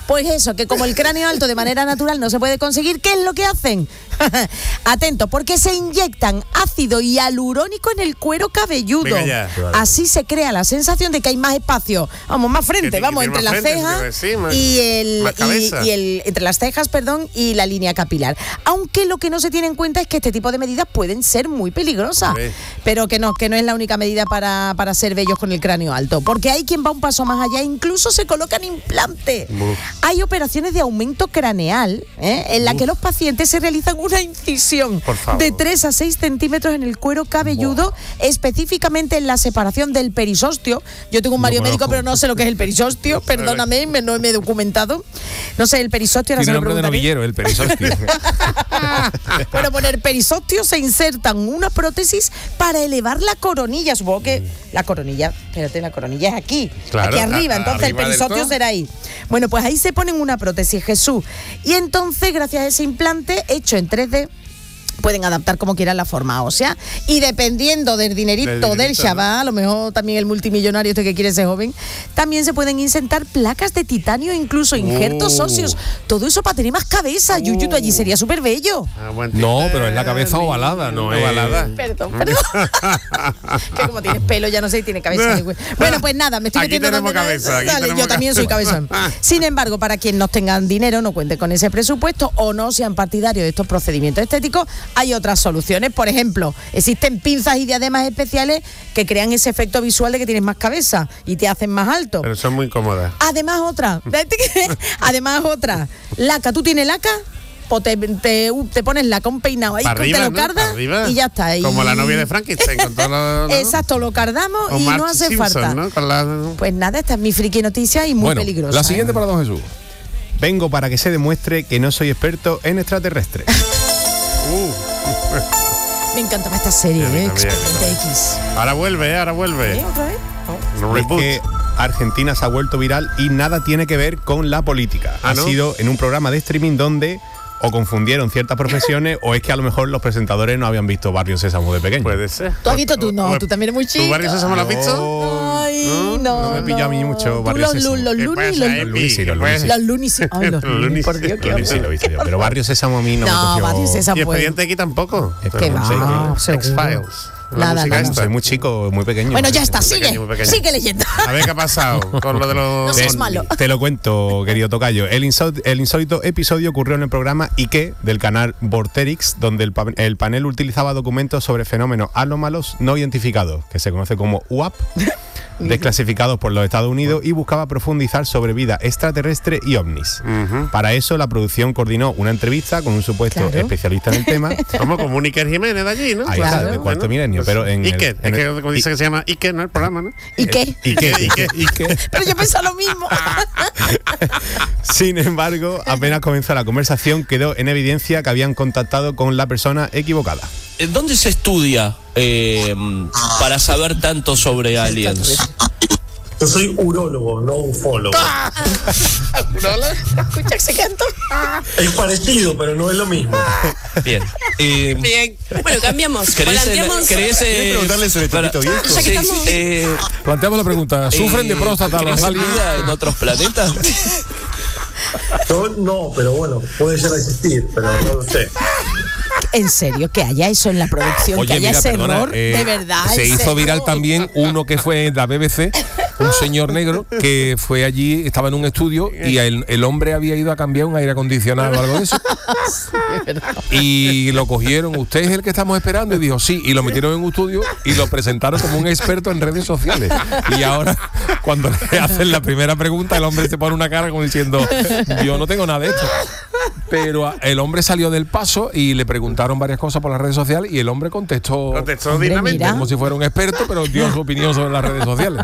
Pues eso, que como el cráneo alto de manera natural no se puede conseguir, ¿qué es lo que hacen? Atento, porque se inyectan ácido hialurónico en el cuero cabelludo. Venga ya. Así se crea la sensación de que hay más espacio, vamos, más frente, vamos, entre las cejas entre las cejas, perdón, y la línea capilar. Aunque lo que no se tiene en cuenta es que este tipo de medidas pueden ser muy peligrosas, pero que no es la única medida para ser bellos con el cráneo alto, porque hay quien va un paso más allá, incluso se colocan implantes. Hay operaciones de aumento craneal, en la que los pacientes se realizan una incisión de 3 a 6 centímetros en el cuero cabelludo, específicamente en la separación del perisostio. Yo tengo un marido médico, pero no sé lo que es el perisostio, perdóname, no me he documentado. No sé, el perisostio... Tiene nombre de novillero, el perisostio. Bueno, por el perisostio se insertan una prótesis para elevar la coronilla. Supongo que la coronilla, espérate, la coronilla es aquí, claro, aquí arriba, entonces arriba el perisostio será ahí. Bueno, pues ahí se ponen una prótesis, Jesús. Y entonces, gracias a ese implante hecho en 3D, pueden adaptar como quieran la forma ósea, y dependiendo del dinerito del chaval, ¿no? A lo mejor también el multimillonario que quiere ser joven, también se pueden insertar placas de titanio, incluso injertos óseos, todo eso para tener más cabeza. Yuyu, tú allí sería súper bello. No, pero es la cabeza ovalada, no es ovalada. Perdón. Que como tienes pelo ya no sé, tiene cabeza. Bueno, pues nada, me estoy aquí metiendo tenemos cabeza, yo también soy cabezón. Sin embargo, para quien no tengan dinero, no cuente con ese presupuesto o no sean partidarios de estos procedimientos estéticos, hay otras soluciones. Por ejemplo, existen pinzas y diademas especiales que crean ese efecto visual de que tienes más cabeza y te hacen más alto. Pero son muy cómodas. Además otra, laca, ¿tú tienes laca? O te pones laca, un peinado ahí, arriba, te lo cardas y ya está. Como la novia de Frankenstein con todo lo, ¿no? Exacto, lo cardamos o y no hace Simpson, falta. ¿no? Pues nada, esta es mi friki noticia y muy peligrosa. La siguiente para don Jesús. Vengo para que se demuestre que no soy experto en extraterrestres. Me encantaba esta serie, Expediente X. Ahora vuelve. ¿Otra vez? Es que Argentina se ha vuelto viral y nada tiene que ver con la política. Ha sido en un programa de streaming donde o confundieron ciertas profesiones o es que a lo mejor los presentadores no habían visto Barrio Sésamo de pequeño. Puede ser. ¿Tú has visto tú? No, tú también eres muy chico. ¿Tu Barrio Sésamo lo has visto? Ay, no me pilla a mí mucho Barrio Sésamo. Los Lunis, Ay, los Lunis, por Dios, qué sí lo he visto yo. Pero Barrio Sésamo a mí no me cogió. Barrio Sésamo. Y Expediente X tampoco. ¿Qué va? X-Files. Nada. Soy muy chico, muy pequeño. Bueno, ya está, sigue leyendo. A ver qué ha pasado con lo de los... No seas malo. Te lo cuento, querido tocayo. El insólito episodio ocurrió en el programa Ike del canal Vorterix, donde el panel utilizaba documentos sobre fenómenos anómalos no identificados, que se conoce como UAP, desclasificados por los Estados Unidos, y buscaba profundizar sobre vida extraterrestre y ovnis. Para eso la producción coordinó una entrevista con un supuesto especialista en el tema. Como un Iker Jiménez de allí, ¿no? Ahí está, de cuarto milenio, pero en Iker, es que como dice que se llama Iker, ¿no? El programa, ¿no? Iker. Pero yo pensaba lo mismo. Sin embargo, apenas comenzó la conversación, quedó en evidencia que habían contactado con la persona equivocada. ¿Dónde se estudia para saber tanto sobre aliens? Yo soy urólogo, no ufólogo. ¿Escucha ese canto? Es parecido, pero no es lo mismo. Bien. Bien. Bueno, cambiamos. ¿Querés preguntarle sobre Topito Viejo? Planteamos la pregunta. ¿Sufren de próstata los aliens en otros planetas? Yo no, pero bueno, puede llegar a existir, pero no lo sé. En serio, que haya eso en la producción, Oye, que haya ese perdona, error, de verdad. Se hizo viral también uno que fue en la BBC, un señor negro que fue allí, estaba en un estudio y el hombre había ido a cambiar un aire acondicionado o algo de eso. Y lo cogieron, ¿usted es el que estamos esperando? Y dijo, sí, y lo metieron en un estudio y lo presentaron como un experto en redes sociales. Y ahora, cuando le hacen la primera pregunta, el hombre se pone una cara como diciendo, yo no tengo nada de esto. Pero el hombre salió del paso y le preguntaron varias cosas por las redes sociales y el hombre contestó dignamente, como si fuera un experto, pero dio su opinión sobre las redes sociales.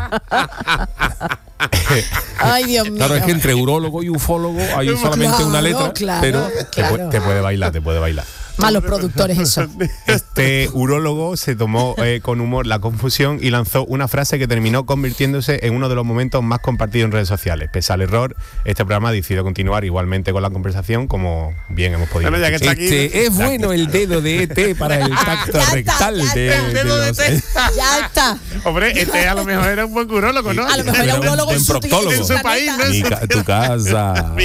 Ay, Dios mío. Claro, es que entre urólogo y ufólogo hay solamente una letra, pero te puede bailar. Malos productores eso. Este urólogo se tomó con humor la confusión y lanzó una frase que terminó convirtiéndose en uno de los momentos más compartidos en redes sociales. Pese al error, este programa decidió continuar igualmente con la conversación, como bien hemos podido ver. Es bueno el dedo de ET para el tacto rectal Ya está. Hombre, a lo mejor era un buen urólogo, ¿no? A lo mejor era un urólogo en proctólogo. En su país, ¿no? Tu casa.